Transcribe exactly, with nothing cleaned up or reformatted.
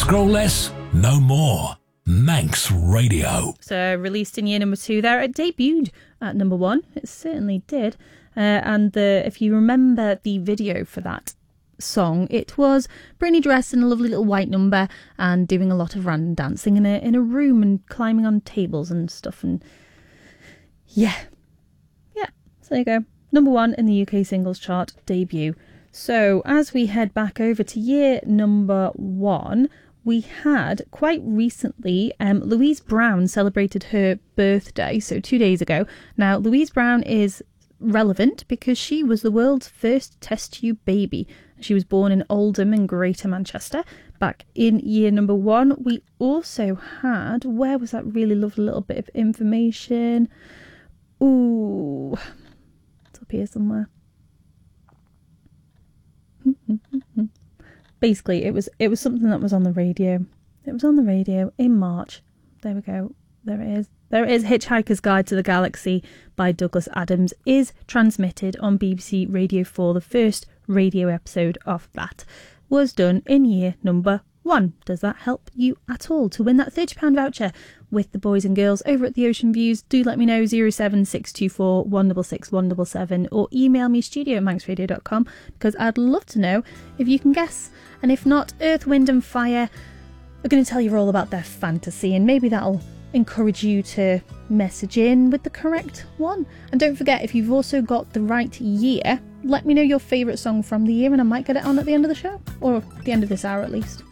grow less? No more. Manx Radio. So released in year number two there. It debuted at number one. It certainly did. Uh, and the, if you remember the video for that song, it was Britney dressed in a lovely little white number and doing a lot of random dancing in a in a room and climbing on tables and stuff. And yeah. Yeah. So there you go. Number one in the U K singles chart debut. So as we head back over to year number one, we had quite recently, um, Louise Brown celebrated her birthday, so two days ago. Now, Louise Brown is relevant because she was the world's first test tube baby. She was born in Oldham in Greater Manchester back in year number one. We also had, where was that really lovely little bit of information? Ooh, it's up here somewhere. Basically, it was it was something that was on the radio. It was on the radio in March. There we go. There it is. There it is. Hitchhiker's Guide to the Galaxy by Douglas Adams is transmitted on B B C Radio four. The first radio episode of that was done in year number one. Does that help you at all to win that thirty pounds voucher with the boys and girls over at the Ocean Views? Do let me know, zero seven six two four, one six six, one seven seven, or email me studio at manx radio dot com, because I'd love to know if you can guess. And if not, Earth, Wind and Fire are going to tell you all about their fantasy, and maybe that'll encourage you to message in with the correct one. And don't forget, if you've also got the right year, let me know your favourite song from the year and I might get it on at the end of the show, or at the end of this hour at least.